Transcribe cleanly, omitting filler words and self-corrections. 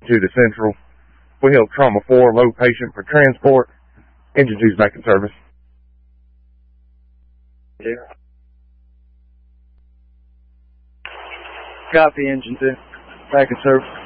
to the Central. We held Trauma 4, low patient for transport. Engine 2's back in service. Yeah. Copy, Engine 2. Back in service.